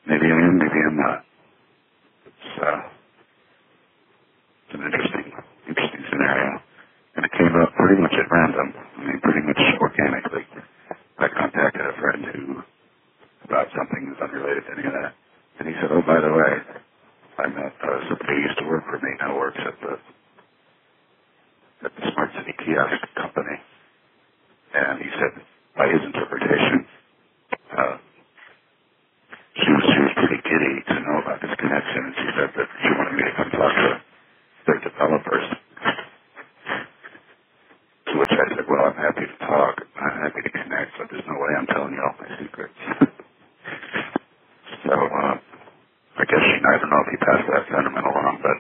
Maybe I am, maybe I'm not. It's an interesting scenario. And it came up pretty much at random. I mean, pretty much organically. I contacted a friend who, about something that's unrelated to any of that. And he said, oh, by the way, I met somebody who used to work for me, now works at the Smart City kiosk company. And he said, by his interpretation, uh, she was pretty giddy to know about this connection, and she said that she wanted me to come talk to their developers. To which I said, well, I'm happy to talk. I'm happy to connect, but there's no way I'm telling you all my secrets. So, I guess I don't know if he passed that sentiment along, but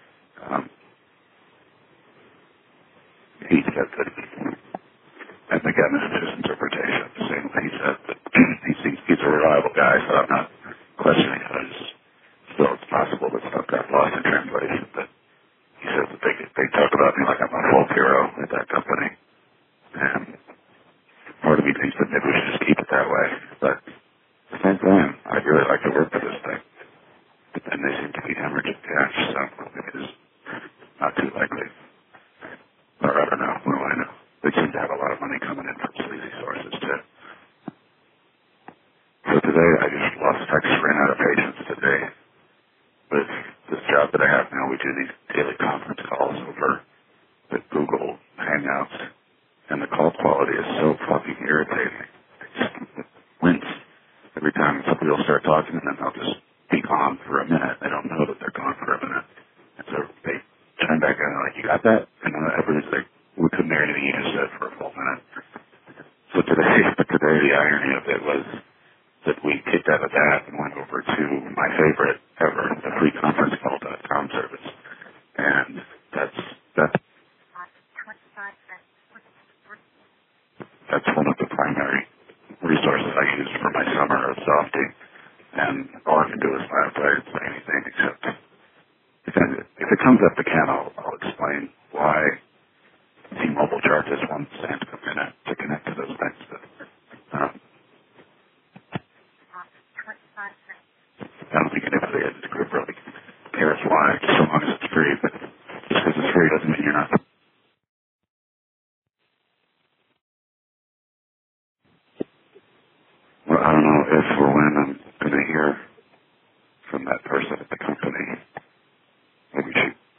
he said that, and again, this is his interpretation. The same way he said that he's a reliable guy, so I'm not questioning it. Still, it's possible that stuff got lost in translation, but he says that they talk about me like I'm a folk hero at that company. And part of me thinks that maybe we should just keep it that way. But at the same time, I'd really like to work for this thing. But then they seem to be hemorrhaging cash, so it is not too likely. Or I don't know. What do I know? They seem to have a lot of money coming in from sleazy sources, too. So today, I just ran out of patience today. With this job that I have now, we do these daily conference calls over the Google Hangouts, and the call quality is so fucking irritating. I just wince every time somebody will start talking, and then they'll just be gone for a minute. They don't know that they're gone for a minute. And so they turn back on, like, you got that? And then everybody's like, we couldn't hear anything you just said for a full minute. So today, the irony of it was that we kicked out of that and went over to my favorite ever, the freeconferencecall.com service. And that's one of the primary resources I use for my summer of softy. And all I can do is laugh. I didn't say anything except if it comes up again, I'll explain why T-Mobile charges 1 cent a minute to connect to those things. But I don't think anybody in this group really cares why, just so long as it's free. But just because it's free doesn't mean you're not. Well, I don't know if or when I'm going to hear from that person at the company. Maybe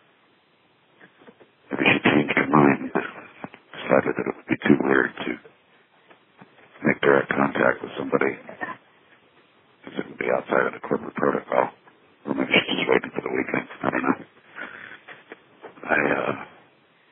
she changed her mind. Decided that it would be too weird to make direct contact with somebody because it would be outside of the corporate protocol.